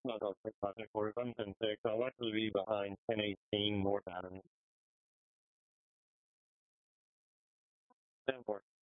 Not all project for 106. I'll actually be behind 1018 more batteries. 10 4.